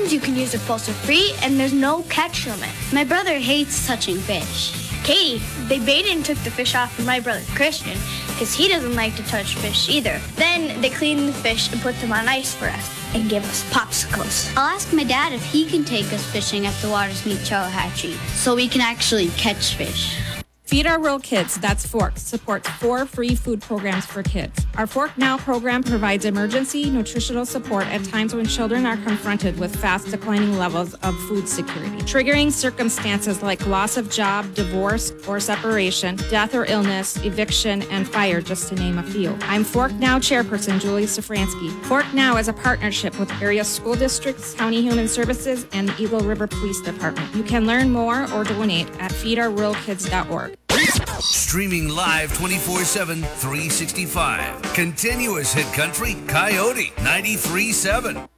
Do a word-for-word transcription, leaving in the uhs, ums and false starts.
means you can use it fossil-free and there's no catch limit. My brother hates touching fish. Katie, they baited and took the fish off for my brother Christian because he doesn't like to touch fish either. Then they cleaned the fish and put them on ice for us and gave us popsicles. I'll ask my dad if he can take us fishing at the Waters Meet Chowhatchee so we can actually catch fish. Feed Our World Kids, that's Fork, supports four free food programs for kids. Our Fork Now program provides emergency nutritional support at times when children are confronted with fast declining levels of food security, triggering circumstances like loss of job, divorce or separation, death or illness, eviction, and fire, just to name a few. I'm Fork Now chairperson Julie Safransky. Fork Now is a partnership with area school districts, county human services, and the Eagle River Police Department. You can learn more or donate at feed our world kids dot org. Streaming live twenty-four seven, three sixty-five. Continuous hit country, Coyote ninety-three seven.